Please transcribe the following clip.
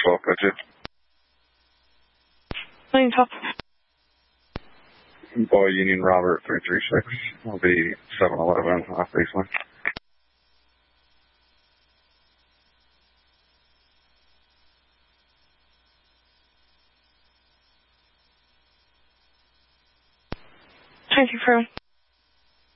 12, could you? William 12. Boy, Union Robert 336. Will be 711 off baseline. Thank you for